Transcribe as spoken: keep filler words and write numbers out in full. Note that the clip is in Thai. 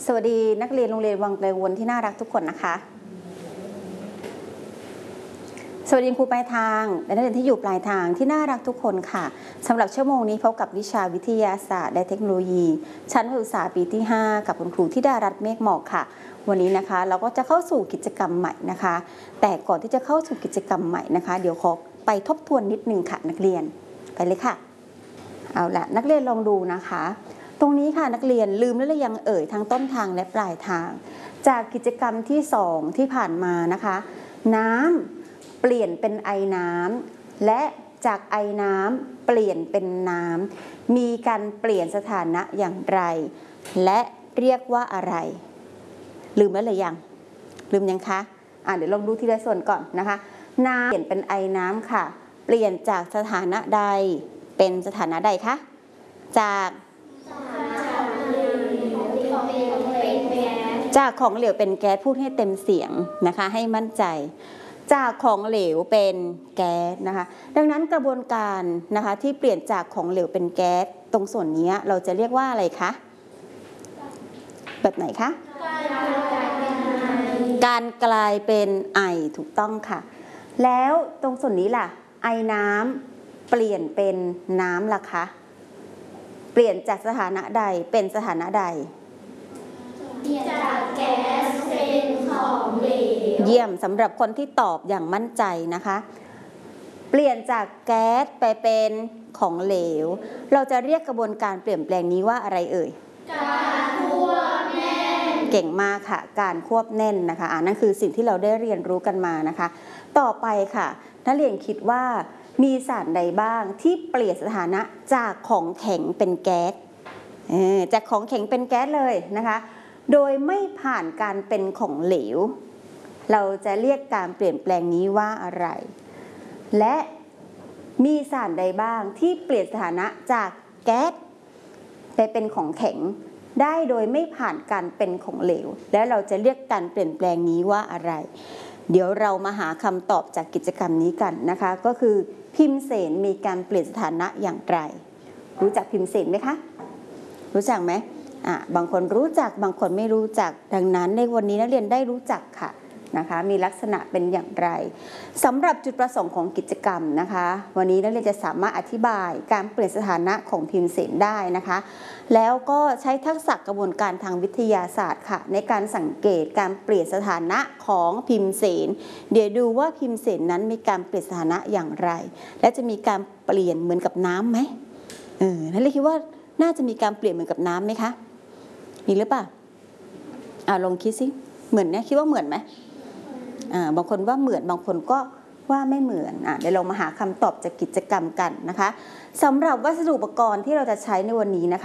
สวัสดีนักเรียนโรงเรียนวังไกลวนที่น่ารักทุกคนนะคะสวัสดีครูปลายทางและนักเรียนที่อยู่ปลายทางที่น่ารักทุกคนค่ะสำหรับชั่วโมงนี้พบกับวิชาวิทยาศาสตร์และเทคโนโลยีชั้นประถมศึกษาปีที่ห้ากับคุณครูธิดารัตน์เมฆหมอกค่ะวันนี้นะคะเราก็จะเข้าสู่กิจกรรมใหม่นะคะแต่ก่อนที่จะเข้าสู่กิจกรรมใหม่นะคะเดี๋ยวขอไปทบทวนนิดนึงค่ะนักเรียนไปเลยค่ะเอาละนักเรียนลองดูนะคะตรงนี้ค่ะนักเรียนลืมแล้วหรือยังเอ่ยทั้งต้นทางและปลายทางจากกิจกรรมที่สองที่ผ่านมานะคะน้ำเปลี่ยนเป็นไอน้ำและจากไอน้ำเปลี่ยนเป็นน้ำมีการเปลี่ยนสถานะอย่างไรและเรียกว่าอะไรลืมแล้วหรือยังลืมยังคะอ่ะเดี๋ยวลองดูทีละส่วนก่อนนะคะน้ำเปลี่ยนเป็นไอน้ำค่ะเปลี่ยนจากสถานะใดเป็นสถานะใดคะจากจากของเหลวเป็นแก๊สพูดให้เต็มเสียงนะคะให้มั่นใจจากของเหลวเป็นแก๊สนะคะดังนั้นกระบวนการนะคะที่เปลี่ยนจากของเหลวเป็นแก๊สตรงส่วนนี้เราจะเรียกว่าอะไรคะแบบไหนคะการกลายเป็นไอถูกต้องค่ะแล้วตรงส่วนนี้ล่ะไอน้ำเปลี่ยนเป็นน้ำล่ะคะเปลี่ยนจากสถานะใดเป็นสถานะใดจากแก๊สเป็นของเหลวเยี่ยมสำหรับคนที่ตอบอย่างมั่นใจนะคะเปลี่ยนจากแก๊สไปเป็นของเหลวเราจะเรียกกระบวนการเปลี่ยนแปลงนี้ว่าอะไรเอ่ยการควบแน่นเก่งมากค่ะการควบแน่นนะคะอ่านั่นคือสิ่งที่เราได้เรียนรู้กันมานะคะต่อไปค่ะนักเรียนคิดว่ามีสารใดบ้างที่เปลี่ยนสถานะจากของแข็งเป็นแก๊สจากของแข็งเป็นแก๊สเลยนะคะโดยไม่ผ่านการเป็นของเหลวเราจะเรียกการเปลี่ยนแปลงนี้ว่าอะไรและมีสารใดบ้างที่เปลี่ยนสถานะจากแก๊สไปเป็นของแข็งได้โดยไม่ผ่านการเป็นของเหลวและเราจะเรียกการเปลี่ยนแปลงนี้ว่าอะไรเดี๋ยวเรามาหาคำตอบจากกิจกรรมนี้กันนะคะก็คือพิมเสนมีการเปลี่ยนสถานะอย่างไรรู้จักพิมเสนไหมคะรู้จักไหมอ่ะบางคนรู้จักบางคนไม่รู้จักดังนั้นในวันนี้นักเรียนได้รู้จักค่ะนะคะมีลักษณะเป็นอย่างไรสำหรับจุดประสงค์ของกิจกรรมนะคะวันนี้นักเรียนจะสามารถอธิบายการเปลี่ยนสถานะของพิมเสนได้นะคะแล้วก็ใช้ทักษะกระบวนการทางวิทยาศาสตร์ค่ะในการสังเกตการเปลี่ยนสถานะของพิมเสนเดี๋ยวดูว่าพิมเสนนั้นมีการเปลี่ยนสถานะอย่างไรและจะมีการเปลี่ยนเหมือนกับน้ำไหมเออนักเรียนคิดว่าน่าจะมีการเปลี่ยนเหมือนกับน้ำไหมคะมีหรือเปล่าอ่าลองคิดสิเหมือนเนี่ยคิดว่าเหมือนไหมอ่าบางคนว่าเหมือนบางคนก็ว่าไม่เหมือนอ่ะเดี๋ยวเรามาหาคำตอบจากกิจกรรมกันนะคะสำหรับวัสดุอุปกรณ์ที่เราจะใช้ในวันนี้นะคะ